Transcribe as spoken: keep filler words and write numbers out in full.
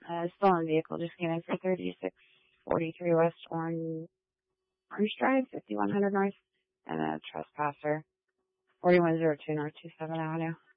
Uh, stolen vehicle just came in for thirty-six forty-three West Orange, Orange Drive, fifty-one hundred North, and a trespasser, forty-one oh two North two seventh Avenue.